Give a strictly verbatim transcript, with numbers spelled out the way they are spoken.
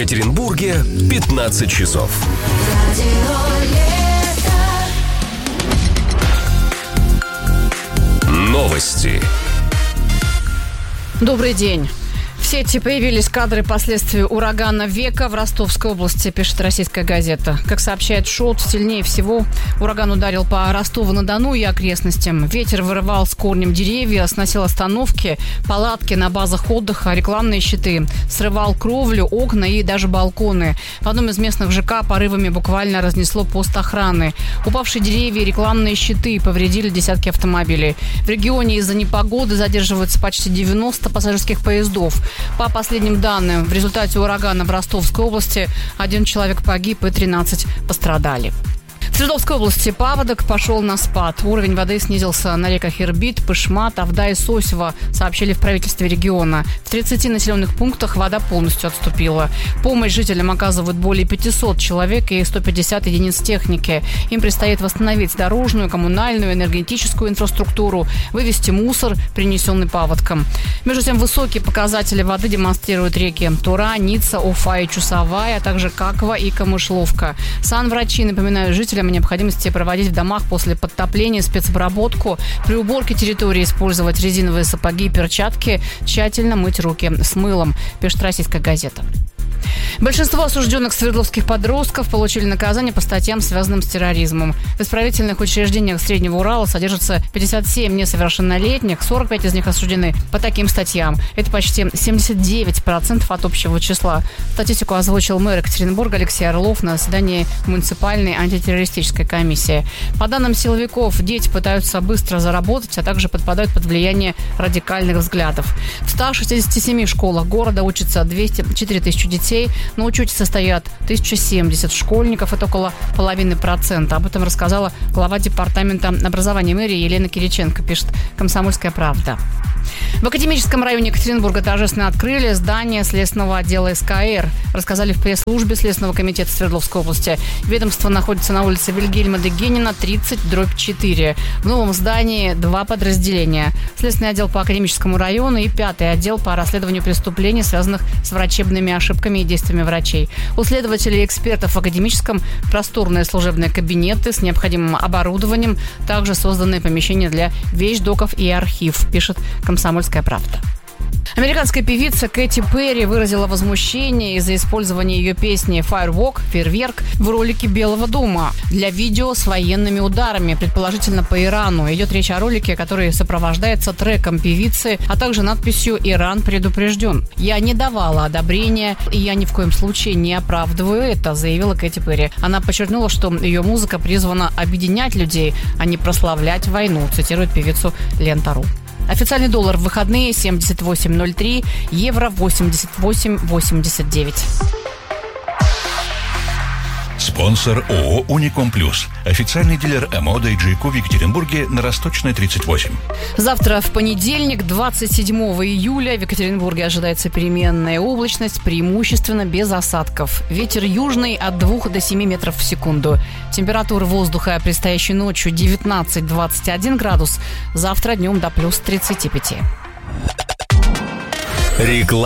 Екатеринбурге пятнадцать часов. Новости. Добрый день. В сети появились кадры последствий урагана Века в Ростовской области, пишет российская газета. Как сообщает ШОТ, сильнее всего ураган ударил по Ростову-на-Дону и окрестностям. Ветер вырывал с корнем деревья, сносил остановки, палатки на базах отдыха, рекламные щиты, срывал кровлю, окна и даже балконы. В одном из местных ЖК порывами буквально разнесло пост охраны. Упавшие деревья и рекламные щиты повредили десятки автомобилей. В регионе из-за непогоды задерживаются почти девяносто пассажирских поездов. По последним данным, в результате урагана в Ростовской области один человек погиб и тринадцать пострадали. В Свердловской области паводок пошел на спад. Уровень воды снизился на реках Ирбит, Пышма, Тавда и Сосево, сообщили в правительстве региона. В тридцати населенных пунктах вода полностью отступила. Помощь жителям оказывают более пятисот человек и сто пятьдесят единиц техники. Им предстоит восстановить дорожную, коммунальную, энергетическую инфраструктуру, вывести мусор, принесенный паводком. Между тем, высокие показатели воды демонстрируют реки Тура, Ница, Уфа и Чусовая, а также Каква и Камышловка. Санврачи напоминают жителям о необходимости проводить в домах после подтопления спецобработку, при уборке территории использовать резиновые сапоги и перчатки, тщательно мыть руки с мылом, пишет российская газета. Большинство осужденных свердловских подростков получили наказание по статьям, связанным с терроризмом. В исправительных учреждениях Среднего Урала содержатся пятьдесят семь несовершеннолетних, сорок пять из них осуждены по таким статьям. Это почти семьдесят девять процентов от общего числа. Статистику озвучил мэр Екатеринбурга Алексей Орлов на заседании муниципальной антитеррористической комиссии. По данным силовиков, дети пытаются быстро заработать, а также подпадают под влияние радикальных взглядов. В ста шестидесяти семи школах города учатся двести четыре тысячи детей. На учете состоят тысяча семьдесят школьников, это около половины процента. Об этом рассказала глава департамента образования мэрии Елена Кириченко, пишет «Комсомольская правда». В Академическом районе Екатеринбурга торжественно открыли здание следственного отдела СКР. Рассказали в пресс-службе Следственного комитета Свердловской области. Ведомство находится на улице Вильгельма Дегенина, тридцать, дробь четыре. В новом здании два подразделения. Следственный отдел по Академическому району и пятый отдел по расследованию преступлений, связанных с врачебными ошибками и действиями врачей. У следователей и экспертов в Академическом просторные служебные кабинеты с необходимым оборудованием. Также созданные помещения для вещдоков и архив, пишет «Комсомольская правда». Американская певица Кэти Перри выразила возмущение из-за использования ее песни «Firework» «Фейерверк» в ролике Белого дома для видео с военными ударами, предположительно по Ирану. Идет речь о ролике, который сопровождается треком певицы, а также надписью «Иран предупрежден». «Я не давала одобрения, и я ни в коем случае не оправдываю это», заявила Кэти Перри. Она подчеркнула, что ее музыка призвана объединять людей, а не прославлять войну, цитирует певицу Лента.ру. Официальный доллар в выходные семьдесят восемь ноль три, евро восемьдесят восемь восемьдесят девять. Спонсор ООО «Уником Плюс». Официальный дилер ЭМО и Джейко в Екатеринбурге на Росточной, тридцать восемь. Завтра в понедельник, двадцать седьмого июля, в Екатеринбурге ожидается переменная облачность, преимущественно без осадков. Ветер южный от двух до семи метров в секунду. Температура воздуха предстоящей ночью девятнадцать - двадцать один градус. Завтра днем до плюс тридцать пять. Реклама.